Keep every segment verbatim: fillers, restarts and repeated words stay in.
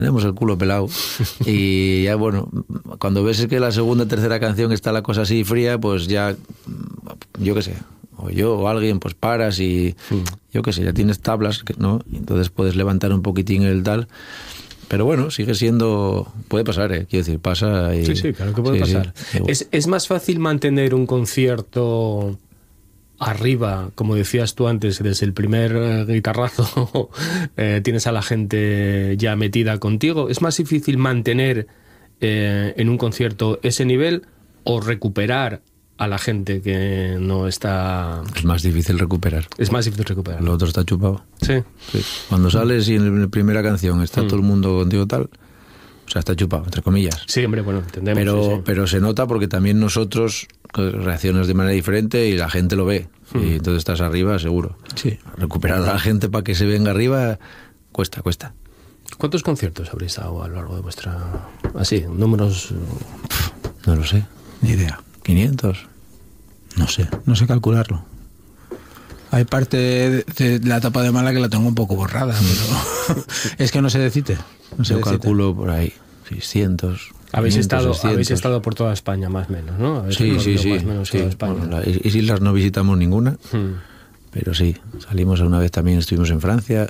tenemos el culo pelado. Y ya, bueno, cuando ves que la segunda, tercera canción está la cosa así fría, pues ya, yo qué sé, o yo o alguien, pues paras y sí. yo qué sé, ya tienes tablas, ¿no? Y entonces puedes levantar un poquitín el tal. Pero bueno, sigue siendo... Puede pasar, ¿eh? Quiero decir, pasa y... Sí, sí, claro que puede sí, pasar. Sí. ¿Es, ¿Es más fácil mantener un concierto arriba, como decías tú antes, desde el primer guitarrazo eh, tienes a la gente ya metida contigo? ¿Es más difícil mantener eh, en un concierto ese nivel o recuperar a la gente que no está... Es más difícil recuperar. Es más difícil recuperar. Lo otro está chupado. Sí. sí. Cuando sales y en la primera canción está mm. todo el mundo contigo tal, o sea, está chupado, entre comillas. Sí, hombre, bueno, entendemos. Pero, sí, sí. pero se nota porque también nosotros reaccionamos de manera diferente y la gente lo ve. Mm. Y entonces estás arriba, seguro. Sí. Recuperar a la gente para que se venga arriba cuesta, cuesta. ¿Cuántos conciertos habréis dado a lo largo de vuestra... Así, números... No lo sé, ni idea. ¿quinientos? No sé, no sé calcularlo. Hay parte de, de la etapa de Mala que la tengo un poco borrada, pero es que no se decide. No se Yo decide. calculo por ahí seiscientos. Habéis quinientos, estado seiscientos. Habéis estado por toda España, más o menos, ¿no? Habéis Sí, sí, sí. Más o menos sí. toda España. Bueno, las islas no visitamos ninguna, hmm. pero sí, salimos una vez también, estuvimos en Francia.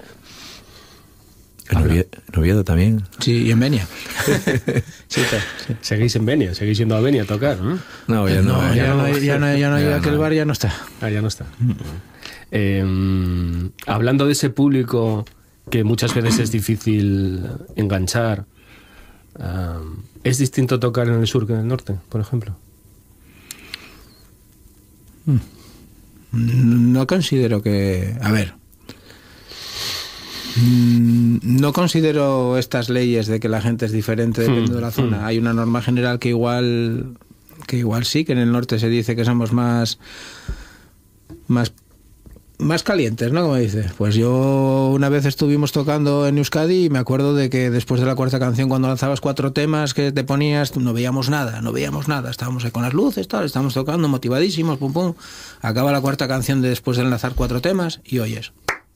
En Oviedo, en Oviedo también. Sí, y en Benia. sí, sí. Seguís en Benia, seguís yendo a Benia a tocar, ¿no? No, ya no. no, ya, ya no, no, ya no, ya no, ya aquel no. bar ya no está. Ah, ya no está. Mm. Eh, hablando de ese público que muchas veces es difícil enganchar, uh, ¿es distinto tocar en el sur que en el norte, por ejemplo? No considero que... A ver... No considero estas leyes de que la gente es diferente dependiendo de la zona. Hay una norma general que igual que igual sí, que en el norte se dice que somos más más más calientes, ¿no? Como dice. Pues yo una vez estuvimos tocando en Euskadi y me acuerdo de que después de la cuarta canción, cuando lanzabas cuatro temas que te ponías, no veíamos nada, no veíamos nada. Estábamos ahí con las luces, tal, estábamos tocando motivadísimos, pum pum. Acaba la cuarta canción de después de lanzar cuatro temas y oyes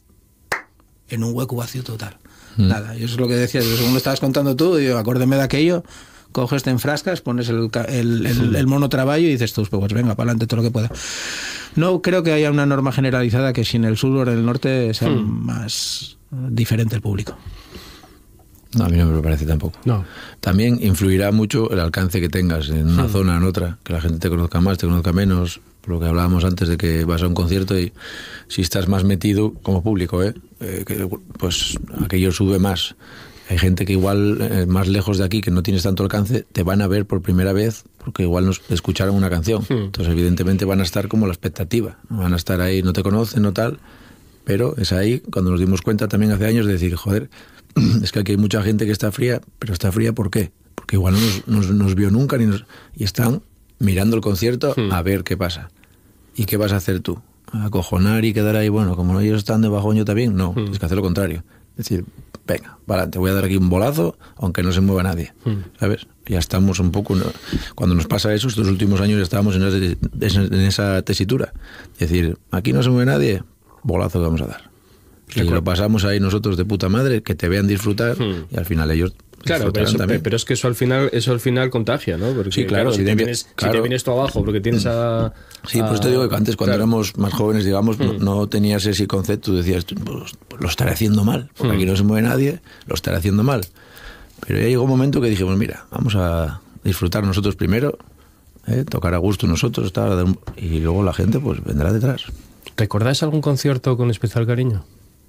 en un hueco vacío total. Mm. Nada, y eso es lo que decías, según lo estabas contando tú, y yo, acuérdeme de aquello, coges, te enfrascas, pones el, el, el, el mono traballo y dices tú, pues venga, para adelante todo lo que pueda. No creo que haya una norma generalizada que si en el sur o en el norte sea mm. más diferente el público. No, a mí no me lo parece tampoco. No. También influirá mucho el alcance que tengas en una mm. zona, en otra, que la gente te conozca más, te conozca menos, por lo que hablábamos antes de que vas a un concierto y si estás más metido como público, ¿eh? Eh, que, pues aquello sube más. Hay gente que igual eh, más lejos de aquí, que no tienes tanto alcance, te van a ver por primera vez porque igual nos escucharon una canción. Mm. Entonces evidentemente van a estar como la expectativa, van a estar ahí, no te conocen, no tal, pero es ahí cuando nos dimos cuenta también hace años de decir, joder, es que aquí hay mucha gente que está fría, pero está fría ¿por qué? Porque igual no nos, nos, nos vio nunca ni nos, y están mirando el concierto hmm. a ver qué pasa. ¿Y qué vas a hacer tú? ¿Acojonar y quedar ahí? Bueno, como ellos están de bajón, yo también. No, hmm. es que hacer lo contrario. Es decir, venga, para adelante, voy a dar aquí un bolazo, aunque no se mueva nadie. Hmm. ¿Sabes? Ya estamos un poco... ¿no? Cuando nos pasa eso, estos últimos años ya estábamos en esa, en esa tesitura. Es decir, aquí no se mueve nadie, bolazo que vamos a dar. Y lo pasamos ahí nosotros de puta madre, que te vean disfrutar hmm. y al final ellos... Claro, pero, eso, pero es que eso al final eso al final contagia, ¿no? Porque, sí, claro, claro, si, si, te te vienes, claro. si te vienes tú abajo porque tienes a... Sí, a... pues te digo que antes cuando claro. éramos más jóvenes, digamos, mm. no, no tenías ese concepto, decías, pues, pues lo estaré haciendo mal, porque mm. aquí no se mueve nadie, lo estaré haciendo mal. Pero ya llegó un momento que dijimos, mira, vamos a disfrutar nosotros primero, ¿eh? Tocar a gusto nosotros, estar, y luego la gente pues vendrá detrás. ¿Recordáis algún concierto con especial cariño?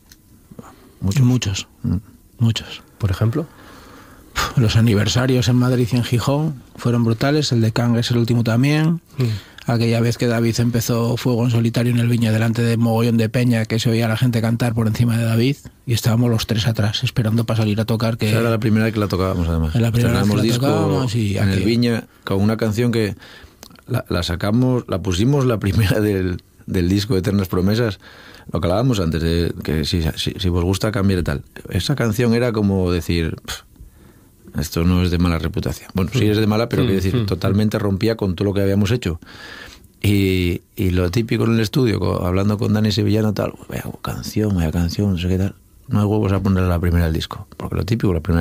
Muchos. Muchos. Mm. Muchos. ¿Por ejemplo? Los aniversarios en Madrid y en Gijón fueron brutales. El de Cangas, el último también. Mm. Aquella vez que David empezó Fuego en Solitario en el Viña delante de mogollón de peña, que se oía a la gente cantar por encima de David, y estábamos los tres atrás esperando para salir a tocar. Que esa era la primera vez que la tocábamos, además. La primera vez que la disco tocábamos y en aquel... el Viña con una canción que la, la sacamos, la pusimos la primera del, del disco Eternas Promesas. Lo que hablábamos antes de que si, si, si os gusta cambiar y tal. Esa canción era como decir, esto no es de mala reputación. Bueno, sí es de mala, pero quiero decir, totalmente rompía con todo lo que habíamos hecho. Y, y lo típico en el estudio, hablando con Dani Sevillano, tal, vaya canción, vaya canción, no sé qué tal. No hay huevos a ponerla la primera del disco. Porque lo típico, la primera